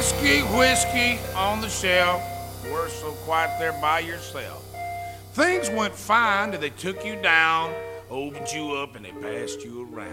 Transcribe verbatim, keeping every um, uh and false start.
Whiskey, whiskey on the shelf. We're so quiet there by yourself. Things went fine till they took you down, opened you up, and they passed you around.